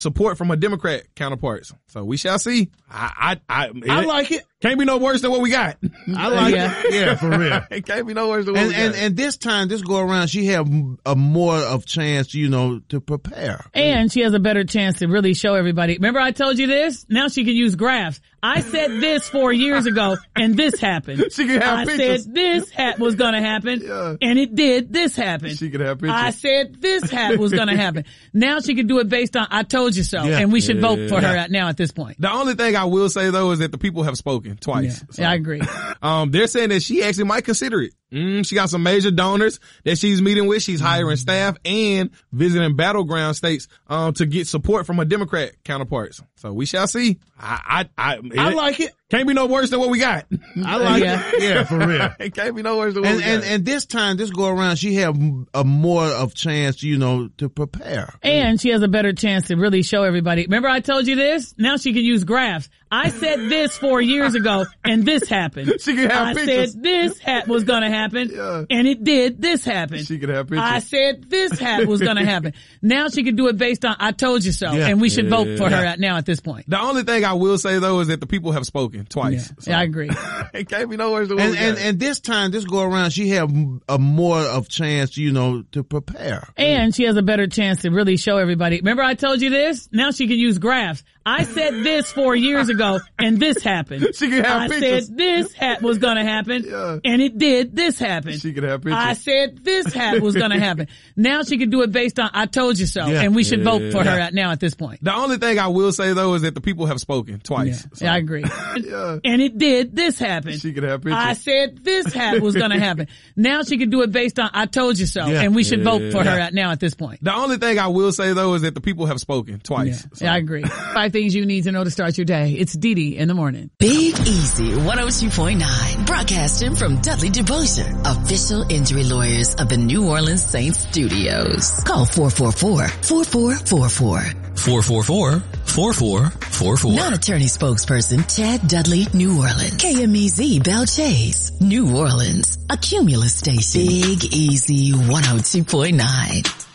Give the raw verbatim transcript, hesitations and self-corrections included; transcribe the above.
support from her Democrat counterparts. So we shall see. I, I, I, I like it. Can't be no worse than what we got. I like Yeah. it. Yeah, for real. It can't be no worse than what And, we got. and, and this time, this go around, she have a more of chance, you know, to prepare. And she has a better chance to really show everybody. Remember I told you this? Now she can use graphs. I said this four years ago and this happened. She can have I pictures. said this ha- was going to happen Yeah. and it did. This happened. She can have pictures. I said this ha- was going to happen. Now she can do it based on I told you so. Yeah. And we should Yeah. vote for her at now at this point. The only thing I will say though is that the people have spoken twice. Yeah, So, yeah I agree. um, they're saying that she actually might consider it. Mm, she got some major donors that she's meeting with. She's hiring staff and visiting battleground states, um, to get support from her Democrat counterparts. So we shall see. I, I, I, I like it. Can't be no worse than what we got. I like Yeah. it. Yeah, for real. It can't be no worse than what And, we and, got. and this time, this go around, she have a more of chance, you know, to prepare. And she has a better chance to really show everybody. Remember I told you this? Now she can use graphs. I said this four years ago and this happened. She can have I pictures. said this ha- was going to happen Yeah. and it did. This happened. She can have pictures. I said this ha- was going to happen. Now she can do it based on I told you so. Yeah. And we should Yeah. vote for her at now at this point. The only thing I will say though is that the people have spoken twice. Yeah, So yeah I agree. it can't be no worse than what And, we and, got. and this time, this go around, she have a more of chance, you know, to prepare. And she has a better chance to really show everybody. Remember I told you this? Now she can use graphs. I said this four years ago and this happened. She can have I pictures. said this ha- was going to happen Yeah. and it did. This happened. She can have pictures. I said this ha- was going to happen. Now she can do it based on I told you so. Yeah. And we should vote for Yeah. her at now at this point. The only thing I will say though is that the people have spoken twice. Yeah, So, yeah I agree. yeah. And it did. This happened. She can have pictures. I said this ha- was going to happen. Now she can do it based on I told you so. Yeah. And we should vote for Yeah. her at now at this point. The only thing I will say though is that the people have spoken twice. Yeah, So, yeah, I agree. Five things you need to know to start your day. It's Dee in the morning. Big Easy one oh two point nine, broadcasting from Dudley Devotion, official injury lawyers of the New Orleans Saints studios. Call four four four, four four four four. four four four, four four four four. Non-attorney spokesperson Chad Dudley, New Orleans. K M E Z Bell Chase, New Orleans. A Cumulus station. Big Easy one oh two point nine.